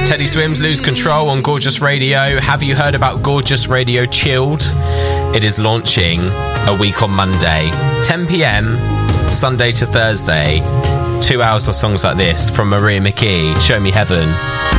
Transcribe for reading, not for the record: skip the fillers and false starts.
Teddy Swims, Lose Control on Gorgeous Radio. Have you heard about Gorgeous Radio Chilled? It is launching a week on Monday, 10 p.m, Sunday to Thursday. 2 hours of songs like this from Maria McKee, Show Me Heaven.